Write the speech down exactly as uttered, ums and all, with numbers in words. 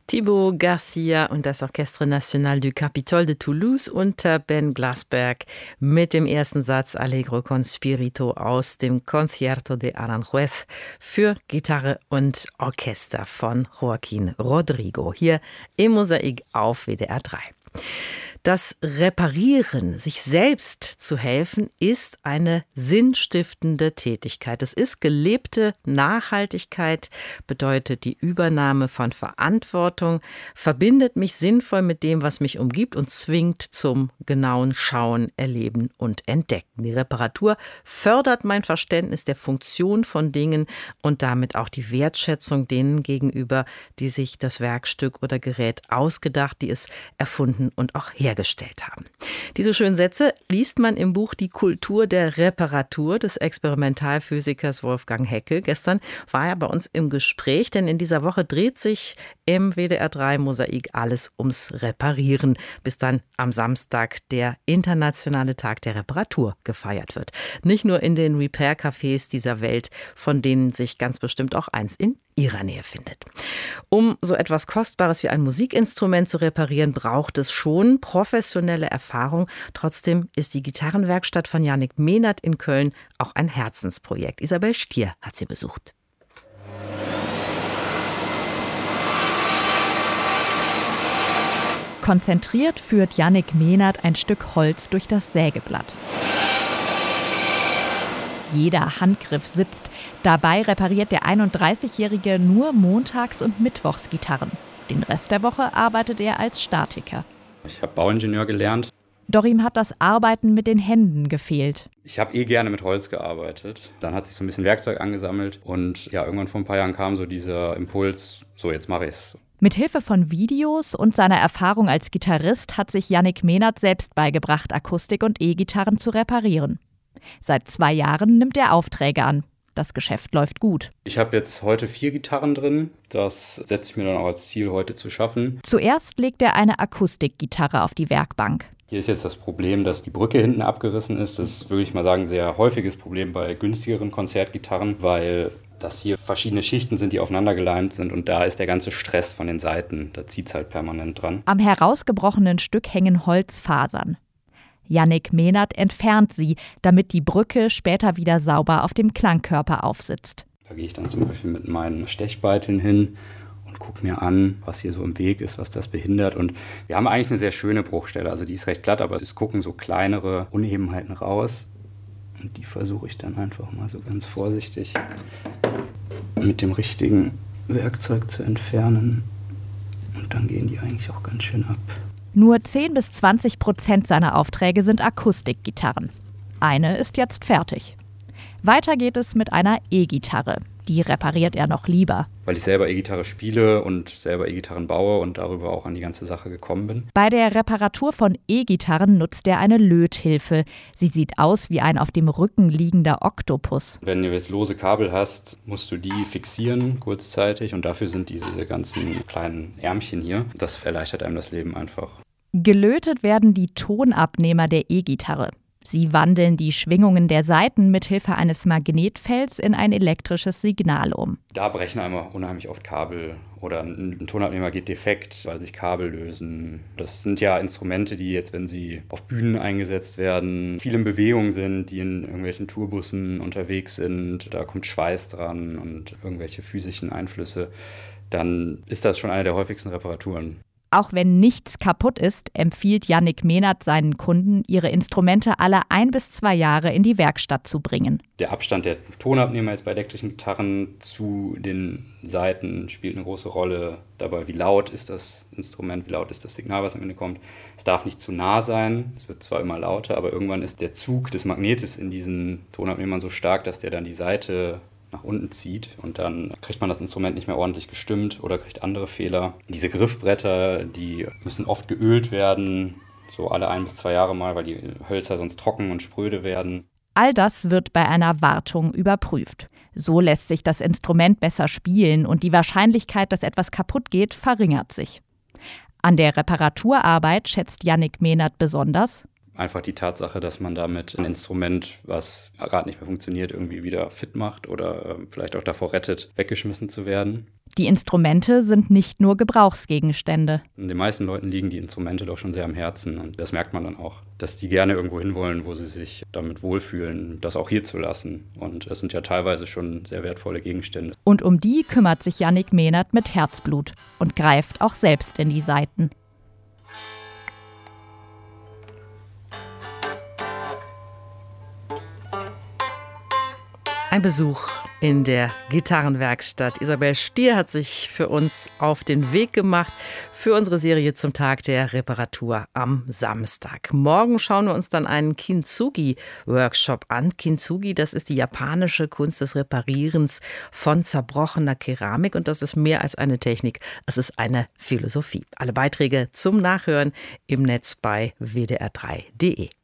Thibaut Garcia und das Orchestre National du Capitol de Toulouse unter Ben Glasberg mit dem ersten Satz Allegro con Spirito aus dem Concierto de Aranjuez für Gitarre und Orchester von Joaquín Rodrigo hier im Mosaik auf W D R drei. Das Reparieren, sich selbst zu helfen, ist eine sinnstiftende Tätigkeit. Es ist gelebte Nachhaltigkeit, bedeutet die Übernahme von Verantwortung, verbindet mich sinnvoll mit dem, was mich umgibt und zwingt zum genauen Schauen, Erleben und Entdecken. Die Reparatur fördert mein Verständnis der Funktion von Dingen und damit auch die Wertschätzung denen gegenüber, die sich das Werkstück oder Gerät ausgedacht, die es erfunden und auch hergestellt haben. Diese schönen Sätze liest man im Buch Die Kultur der Reparatur des Experimentalphysikers Wolfgang Haeckel. Gestern war er bei uns im Gespräch, denn in dieser Woche dreht sich im W D R drei Mosaik alles ums Reparieren, bis dann am Samstag der internationale Tag der Reparatur gefeiert wird. Nicht nur in den Repair-Cafés dieser Welt, von denen sich ganz bestimmt auch eins in Ihrer Nähe findet. Um so etwas Kostbares wie ein Musikinstrument zu reparieren, braucht es schon professionelle Erfahrung. Trotzdem ist die Gitarrenwerkstatt von Jannik Mehnert in Köln auch ein Herzensprojekt. Isabel Stier hat sie besucht. Konzentriert führt Jannik Mehnert ein Stück Holz durch das Sägeblatt. Jeder Handgriff sitzt. Dabei repariert der einunddreißigjährige nur montags und mittwochs Gitarren. Den Rest der Woche arbeitet er als Statiker. Ich habe Bauingenieur gelernt. Doch ihm hat das Arbeiten mit den Händen gefehlt. Ich habe eh gerne mit Holz gearbeitet. Dann hat sich so ein bisschen Werkzeug angesammelt und ja, irgendwann vor ein paar Jahren kam so dieser Impuls, so jetzt mache ich's. Mit Hilfe von Videos und seiner Erfahrung als Gitarrist hat sich Jannik Mehnert selbst beigebracht, Akustik- und E-Gitarren zu reparieren. Seit zwei Jahren nimmt er Aufträge an. Das Geschäft läuft gut. Ich habe jetzt heute vier Gitarren drin. Das setze ich mir dann auch als Ziel, heute zu schaffen. Zuerst legt er eine Akustikgitarre auf die Werkbank. Hier ist jetzt das Problem, dass die Brücke hinten abgerissen ist. Das ist, würde ich mal sagen, ein sehr häufiges Problem bei günstigeren Konzertgitarren, weil das hier verschiedene Schichten sind, die aufeinander geleimt sind. Und da ist der ganze Stress von den Seiten. Da zieht es halt permanent dran. Am herausgebrochenen Stück hängen Holzfasern. Jannik Mehnert entfernt sie, damit die Brücke später wieder sauber auf dem Klangkörper aufsitzt. Da gehe ich dann zum Beispiel mit meinen Stechbeiteln hin und gucke mir an, was hier so im Weg ist, was das behindert. Und wir haben eigentlich eine sehr schöne Bruchstelle. Also die ist recht glatt, aber es gucken so kleinere Unebenheiten raus. Und die versuche ich dann einfach mal so ganz vorsichtig mit dem richtigen Werkzeug zu entfernen. Und dann gehen die eigentlich auch ganz schön ab. Nur zehn bis zwanzig Prozent seiner Aufträge sind Akustikgitarren. Eine ist jetzt fertig. Weiter geht es mit einer E-Gitarre. Die repariert er noch lieber. Weil ich selber E-Gitarre spiele und selber E-Gitarren baue und darüber auch an die ganze Sache gekommen bin. Bei der Reparatur von E-Gitarren nutzt er eine Löthilfe. Sie sieht aus wie ein auf dem Rücken liegender Oktopus. Wenn du jetzt lose Kabel hast, musst du die fixieren kurzzeitig und dafür sind diese ganzen kleinen Ärmchen hier. Das erleichtert einem das Leben einfach. Gelötet werden die Tonabnehmer der E-Gitarre. Sie wandeln die Schwingungen der Saiten mithilfe eines Magnetfelds in ein elektrisches Signal um. Da brechen einmal unheimlich oft Kabel oder ein Tonabnehmer geht defekt, weil sich Kabel lösen. Das sind ja Instrumente, die jetzt, wenn sie auf Bühnen eingesetzt werden, viel in Bewegung sind, die in irgendwelchen Tourbussen unterwegs sind. Da kommt Schweiß dran und irgendwelche physischen Einflüsse. Dann ist das schon eine der häufigsten Reparaturen. Auch wenn nichts kaputt ist, empfiehlt Jannik Mehnert seinen Kunden, ihre Instrumente alle ein bis zwei Jahre in die Werkstatt zu bringen. Der Abstand der Tonabnehmer jetzt bei elektrischen Gitarren zu den Saiten spielt eine große Rolle dabei. Wie laut ist das Instrument, wie laut ist das Signal, was am Ende kommt. Es darf nicht zu nah sein, es wird zwar immer lauter, aber irgendwann ist der Zug des Magnetes in diesen Tonabnehmern so stark, dass der dann die Saite nach unten zieht und dann kriegt man das Instrument nicht mehr ordentlich gestimmt oder kriegt andere Fehler. Diese Griffbretter, die müssen oft geölt werden, so alle ein bis zwei Jahre mal, weil die Hölzer sonst trocken und spröde werden. All das wird bei einer Wartung überprüft. So lässt sich das Instrument besser spielen und die Wahrscheinlichkeit, dass etwas kaputt geht, verringert sich. An der Reparaturarbeit schätzt Jannik Mehnert besonders: einfach die Tatsache, dass man damit ein Instrument, was gerade nicht mehr funktioniert, irgendwie wieder fit macht oder äh, vielleicht auch davor rettet, weggeschmissen zu werden. Die Instrumente sind nicht nur Gebrauchsgegenstände. Den meisten Leuten liegen die Instrumente doch schon sehr am Herzen und das merkt man dann auch, dass die gerne irgendwo hinwollen, wo sie sich damit wohlfühlen, das auch hier zu lassen. Und das sind ja teilweise schon sehr wertvolle Gegenstände. Und um die kümmert sich Yannick Mehnert mit Herzblut und greift auch selbst in die Saiten. Ein Besuch in der Gitarrenwerkstatt. Isabel Stier hat sich für uns auf den Weg gemacht für unsere Serie zum Tag der Reparatur am Samstag. Morgen schauen wir uns dann einen Kintsugi-Workshop an. Kintsugi, das ist die japanische Kunst des Reparierens von zerbrochener Keramik und das ist mehr als eine Technik, es ist eine Philosophie. Alle Beiträge zum Nachhören im Netz bei w d r drei punkt d e.